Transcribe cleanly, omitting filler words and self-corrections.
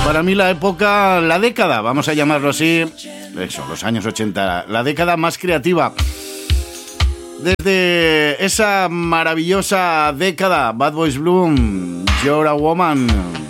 para mí la época, la década, vamos a llamarlo así, eso, los años 80, la década más creativa. Desde esa maravillosa década, Bad Boys Bloom, You're a Woman.